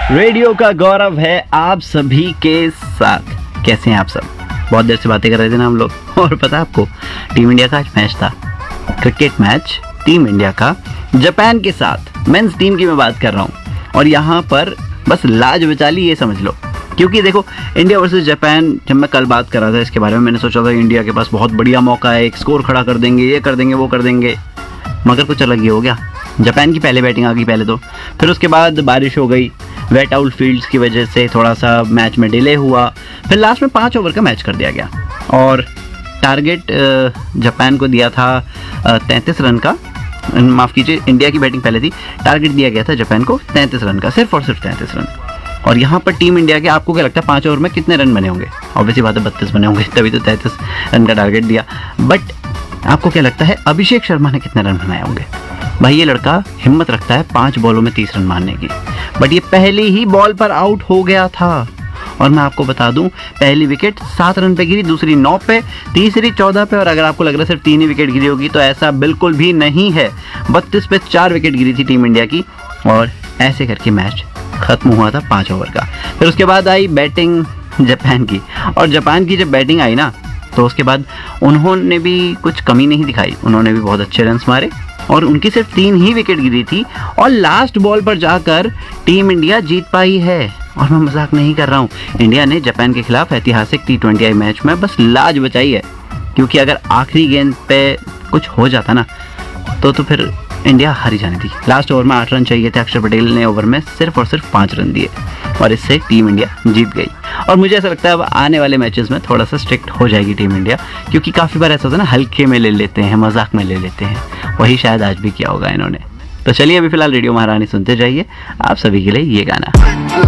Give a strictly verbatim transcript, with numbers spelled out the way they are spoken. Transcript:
Radio का गौरव है आप सभी के साथ। कैसे हैं आप सब? बहुत देर से बातें कर रहे थे ना हम लोग। और पता आपको, टीम इंडिया का आज मैच था, क्रिकेट मैच टीम इंडिया का जापान के साथ। मेंस टीम की मैं बात कर रहा हूँ और यहाँ पर बस लाज बचा ली, ये समझ लो। क्योंकि देखो, इंडिया वर्सेस जापान, जब मैं कल बात कर रहा था इसके बारे में, मैंने सोचा था इंडिया के पास बहुत बढ़िया मौका है, एक स्कोर खड़ा कर देंगे, ये कर देंगे, वो कर देंगे। मगर कुछ अलग ही हो गया। जापान की पहले बैटिंग आ गई पहले तो, फिर उसके बाद बारिश हो गई, वेट आउट फील्ड्स की वजह से थोड़ा सा मैच में डिले हुआ, फिर लास्ट में पाँच ओवर का मैच कर दिया गया और टारगेट जापान को दिया था तैंतीस रन का। माफ़ कीजिए, इंडिया की बैटिंग पहले थी, टारगेट दिया गया था जापान को तैंतीस रन का, सिर्फ और सिर्फ तैंतीस रन। और यहाँ पर टीम इंडिया के, आपको क्या लगता है पाँच ओवर में कितने रन बने होंगे? ऑब्वियसली बात है बत्तीस बने होंगे, तभी तो तैंतीस रन का टारगेट दिया। बट आपको क्या लगता है अभिषेक शर्मा ने कितने रन बनाए होंगे? भाई ये लड़का हिम्मत रखता है पाँच बॉलों में तीस रन मारने की, बट ये पहली ही बॉल पर आउट हो गया था। और मैं आपको बता दूं, पहली विकेट सात रन पे गिरी, दूसरी नौ पे, तीसरी चौदह पे, और अगर आपको लग रहा है सिर्फ तीन ही विकेट गिरी होगी तो ऐसा बिल्कुल भी नहीं है। बत्तीस पे चार विकेट गिरी थी टीम इंडिया की और ऐसे करके मैच खत्म हुआ था पाँच ओवर का। फिर उसके बाद आई बैटिंग जापान की, और जापान की जब बैटिंग आई ना तो उसके बाद उन्होंने भी कुछ कमी नहीं दिखाई, उन्होंने भी बहुत अच्छे रन्स मारे और उनकी सिर्फ तीन ही विकेट गिरी थी और लास्ट बॉल पर जाकर टीम इंडिया जीत पाई है। और मैं मजाक नहीं कर रहा हूँ, इंडिया ने जापान के खिलाफ ऐतिहासिक टी ट्वेंटी आई मैच में बस लाज बचाई है। क्योंकि अगर आखिरी गेंद पे कुछ हो जाता ना तो तो फिर इंडिया हारी जानी थी। लास्ट ओवर में आठ रन चाहिए थे, अक्षर पटेल ने ओवर में सिर्फ और सिर्फ पाँच रन दिए और इससे टीम इंडिया जीत गई। और मुझे ऐसा लगता है अब आने वाले मैचेस में थोड़ा सा स्ट्रिक्ट हो जाएगी टीम इंडिया, क्योंकि काफ़ी बार ऐसा होता है ना, हल्के में ले लेते हैं, मजाक में ले लेते हैं। वही शायद आज भी किया होगा इन्होंने। तो चलिए अभी फिलहाल रेडियो महारानी सुनते जाइए, आप सभी के लिए ये गाना।